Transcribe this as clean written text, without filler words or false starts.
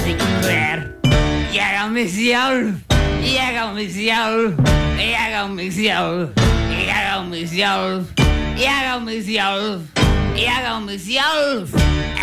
Ekki hver. Ég á mig sjálf. Ég á mig sjálf. Ég á mig sjálf. Ég á mig sjálf. Ég á mig sjálf. Ég á mig sjálf.